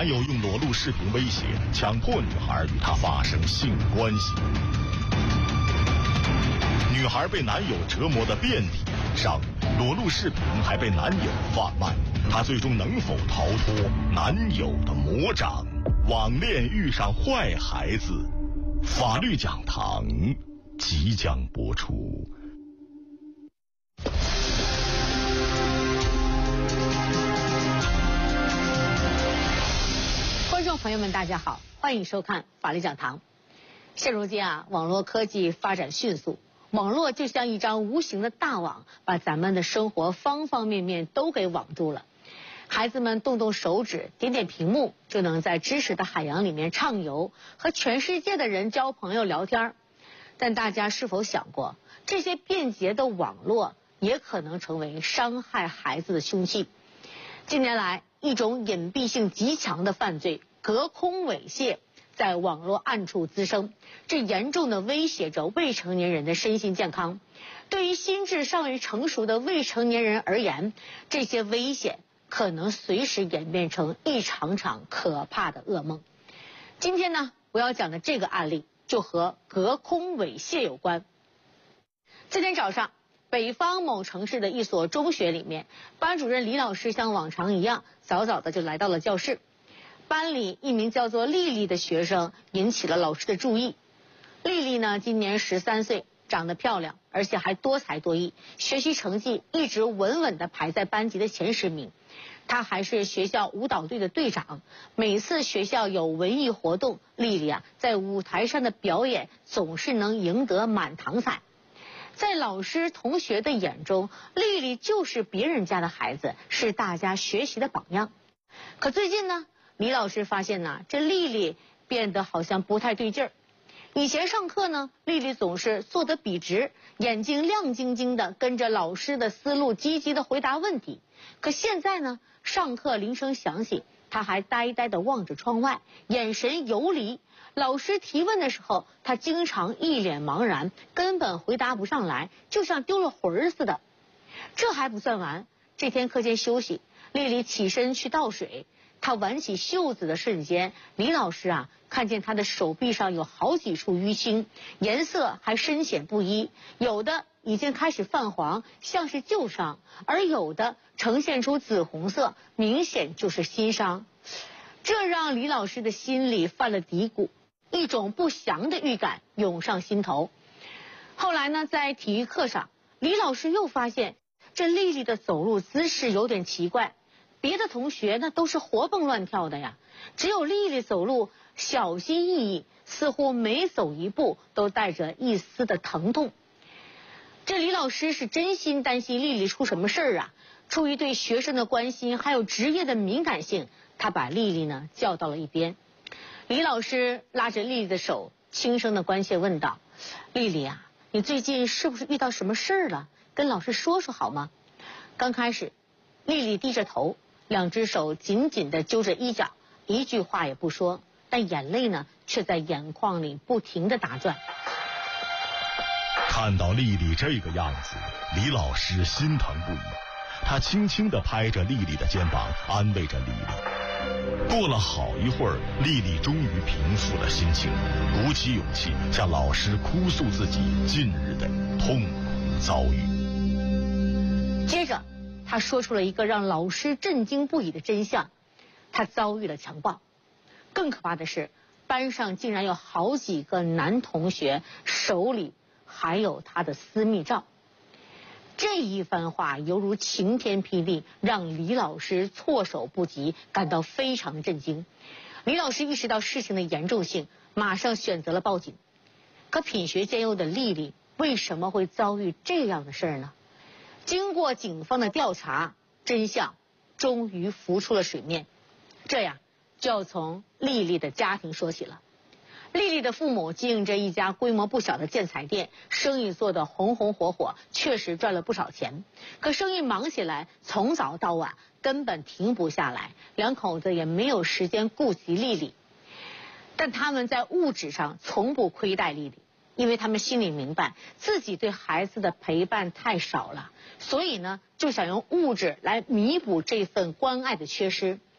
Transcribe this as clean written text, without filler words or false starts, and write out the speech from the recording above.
男友用裸露视频威胁，强迫女孩与他发生性关系。女孩被男友折磨得遍体鳞伤，裸露视频还被男友贩卖，她最终能否逃脱男友的魔掌？网恋遇上坏孩子，法律讲堂即将播出。 观众朋友们，大家好，欢迎收看法律讲堂。现如今网络科技发展迅速，网络就像一张无形的大网，把咱们的生活方方面面都给网住了。孩子们动动手指，点点屏幕，就能在知识的海洋里面畅游，和全世界的人交朋友聊天。但大家是否想过，这些便捷的网络也可能成为伤害孩子的凶器？近年来，一种隐蔽性极强的犯罪——隔空猥亵，在网络暗处滋生，这严重的威胁着未成年人的身心健康。对于心智尚未成熟的未成年人而言，这些危险可能随时演变成一场场可怕的噩梦。今天呢，我要讲的这个案例就和隔空猥亵有关。这天早上，北方某城市的一所中学里面，班主任李老师像往常一样，早早的就来到了教室。班里一名叫做丽丽的学生引起了老师的注意。丽丽呢，今年13岁，长得漂亮，而且还多才多艺，学习成绩一直稳稳地排在班级的前10名。她还是学校舞蹈队的队长，每次学校有文艺活动，丽丽在舞台上的表演总是能赢得满堂彩。在老师同学的眼中，丽丽就是别人家的孩子，是大家学习的榜样。可最近呢，李老师发现这丽丽变得好像不太对劲儿。以前上课呢，丽丽总是坐得笔直，眼睛亮晶晶的，跟着老师的思路积极的回答问题。可现在呢，上课铃声响起，她还呆呆的望着窗外，眼神游离。老师提问的时候，她经常一脸茫然，根本回答不上来，就像丢了魂似的。这还不算完，这天课间休息，丽丽起身去倒水。她挽起袖子的瞬间，李老师看见她的手臂上有好几处淤青，颜色还深浅不一，有的已经开始泛黄，像是旧伤，而有的呈现出紫红色，明显就是新伤。这让李老师的心里犯了嘀咕，一种不祥的预感涌上心头。后来呢，在体育课上，李老师又发现这丽丽的走路姿势有点奇怪。别的同学呢都是活蹦乱跳的呀，只有丽丽走路小心翼翼，似乎每走一步都带着一丝的疼痛。这李老师是真心担心丽丽出什么事儿出于对学生的关心，还有职业的敏感性，他把丽丽呢叫到了一边。李老师拉着丽丽的手，轻声的关切问道：“丽丽你最近是不是遇到什么事儿了？跟老师说说好吗？”刚开始，丽丽低着头，2只手紧紧地揪着衣角，一句话也不说，但眼泪呢却在眼眶里不停地打转。 看到丽丽这个样子，李老师心疼不已，他轻轻地拍着丽丽的肩膀，安慰着丽丽。过了好一会儿，丽丽终于平复了心情，鼓起勇气向老师哭诉自己近日的痛苦遭遇。 接着他说出了一个让老师震惊不已的真相：他遭遇了强暴。更可怕的是，班上竟然有好几个男同学手里还有他的私密照。这一番话犹如晴天霹雳，让李老师措手不及，感到非常的震惊。李老师意识到事情的严重性，马上选择了报警。可品学兼优的丽丽为什么会遭遇这样的事儿呢？经过警方的调查，真相终于浮出了水面。这就要从丽丽的家庭说起了。丽丽的父母经营着一家规模不小的建材店，生意做得红红火火，确实赚了不少钱。可生意忙起来，从早到晚根本停不下来，2口子也没有时间顾及丽丽。但他们在物质上从不亏待丽丽，因为他们心里明白自己对孩子的陪伴太少了，所以呢，就想用物质来弥补这份关爱的缺失。